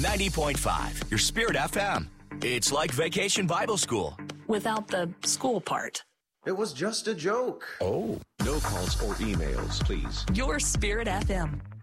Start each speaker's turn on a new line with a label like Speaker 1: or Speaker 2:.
Speaker 1: 90.5, your Spirit FM. It's like Vacation Bible School.
Speaker 2: Without the school part.
Speaker 3: It was just a joke.
Speaker 4: Oh. No calls or emails, please.
Speaker 2: Your Spirit FM.